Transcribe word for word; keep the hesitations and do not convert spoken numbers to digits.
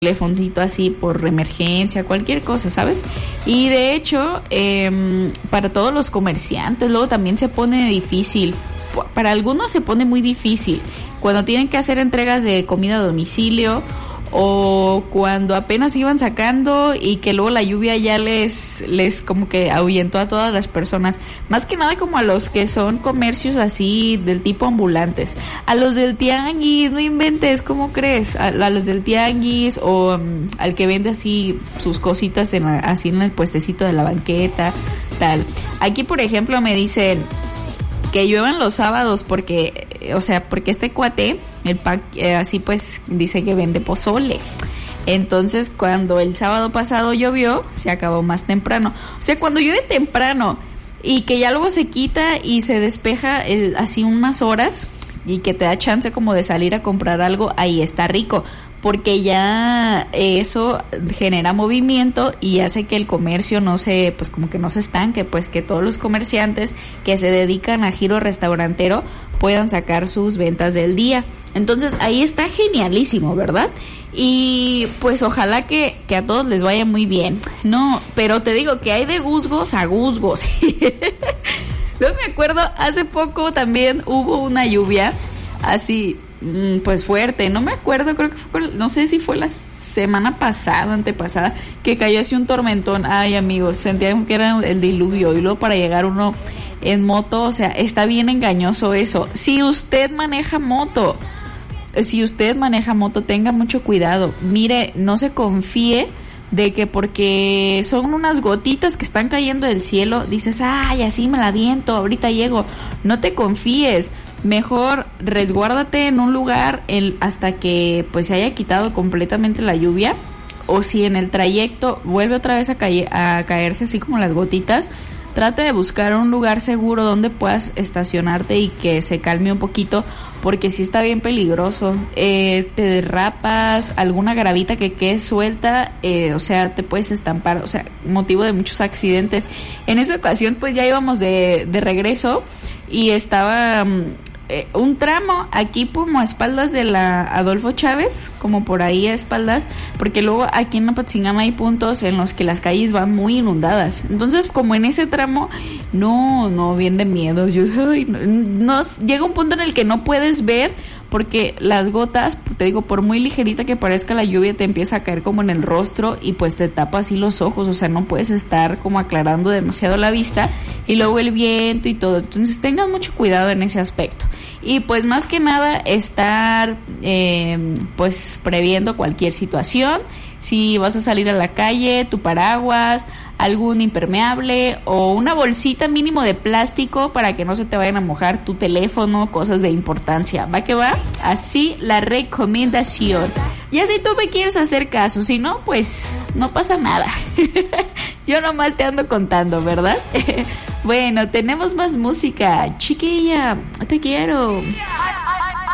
telefoncito así por emergencia, cualquier cosa, ¿sabes? Y de hecho, eh, para todos los comerciantes, luego también se pone difícil. Para algunos se pone muy difícil cuando tienen que hacer entregas de comida a domicilio o cuando apenas iban sacando y que luego la lluvia ya les les como que ahuyentó a todas las personas, más que nada como a los que son comercios así del tipo ambulantes, a los del tianguis, no inventes, ¿cómo crees? A, a los del tianguis o um, al que vende así sus cositas en la, así en el puestecito de la banqueta, tal. Aquí por ejemplo me dicen que lluevan los sábados porque, o sea, porque este cuate, el pack, eh, así pues dice que vende pozole. Entonces, cuando el sábado pasado llovió, se acabó más temprano. O sea, cuando llueve temprano y que ya luego se quita y se despeja el, así unas horas y que te da chance como de salir a comprar algo, ahí está rico. Porque ya eso genera movimiento y hace que el comercio no se, pues como que no se estanque, pues que todos los comerciantes que se dedican a giro restaurantero puedan sacar sus ventas del día. Entonces ahí está genialísimo, ¿verdad? Y pues ojalá que, que a todos les vaya muy bien. No, pero te digo que hay de guzgos a guzgos. Yo me acuerdo, hace poco también hubo una lluvia así, pues fuerte, no me acuerdo, creo que fue, no sé si fue la semana pasada, antepasada, que cayó así un tormentón. Ay, amigos, sentían que era el diluvio y luego para llegar uno en moto, o sea, está bien engañoso eso. Si usted maneja moto, si usted maneja moto, tenga mucho cuidado. Mire, no se confíe de que porque son unas gotitas que están cayendo del cielo, dices, ay, así me la viento, ahorita llego. No te confíes. Mejor resguárdate en un lugar el, hasta que pues se haya quitado completamente la lluvia, o si en el trayecto vuelve otra vez a, caer, a caerse así como las gotitas, trate de buscar un lugar seguro donde puedas estacionarte y que se calme un poquito, porque sí está bien peligroso. Eh, te derrapas, alguna gravita que quede suelta, eh, o sea, te puedes estampar, o sea, motivo de muchos accidentes. En esa ocasión pues ya íbamos de, de regreso y estaba um, eh, un tramo aquí como a espaldas de la Adolfo Chávez, como por ahí a espaldas, porque luego aquí en Apatzingán hay puntos en los que las calles van muy inundadas. Entonces, como en ese tramo, no, no, bien de miedo. Yo, ay, no, no, llega un punto en el que no puedes ver, porque las gotas, te digo, por muy ligerita que parezca la lluvia, te empieza a caer como en el rostro y pues te tapa así los ojos, o sea, no puedes estar como aclarando demasiado la vista, y luego el viento y todo. Entonces tengan mucho cuidado en ese aspecto. Y pues más que nada estar eh, pues previendo cualquier situación. Si vas a salir a la calle, tu paraguas, algún impermeable o una bolsita mínimo de plástico para que no se te vayan a mojar tu teléfono, cosas de importancia. ¿Va que va? Así la recomendación. Ya si tú me quieres hacer caso, si no, pues no pasa nada. Yo nomás te ando contando, ¿verdad? Bueno, tenemos más música. Chiquilla, te quiero.